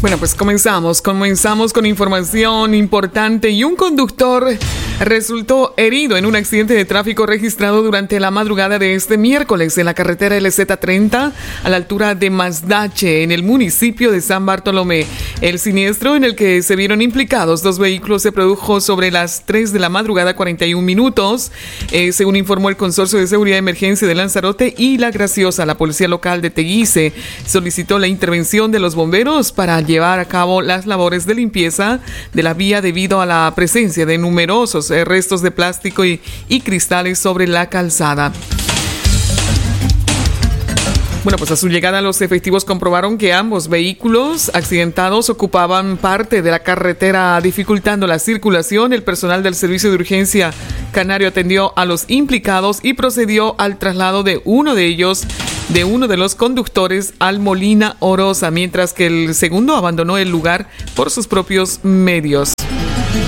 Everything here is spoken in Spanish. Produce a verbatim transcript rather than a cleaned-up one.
Bueno, pues comenzamos, comenzamos con información importante y un conductor resultó herido en un accidente de tráfico registrado durante la madrugada de este miércoles en la carretera L Z treinta a la altura de Mazdache en el municipio de San Bartolomé. El siniestro en el que se vieron implicados dos vehículos se produjo sobre las tres de la madrugada cuarenta y un minutos, eh, según informó el Consorcio de Seguridad de Emergencia de Lanzarote y La Graciosa. La policía local de Teguise solicitó la intervención de los bomberos para llevar a cabo las labores de limpieza de la vía debido a la presencia de numerosos eh, restos de plástico y, y cristales sobre la calzada. Bueno, pues a su llegada los efectivos comprobaron que ambos vehículos accidentados ocupaban parte de la carretera, dificultando la circulación. El personal del servicio de urgencia canario atendió a los implicados y procedió al traslado de uno de ellos, de uno de los conductores, al Molina Orosa, mientras que el segundo abandonó el lugar por sus propios medios.